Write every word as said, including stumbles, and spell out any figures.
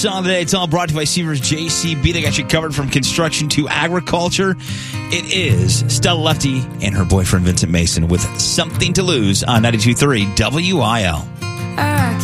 Song today, it's all brought to you by Seavers J C B. They got you covered from construction to agriculture. It is Stella Lefty and her boyfriend Vincent Mason with Something to Lose on ninety-two point three W I L.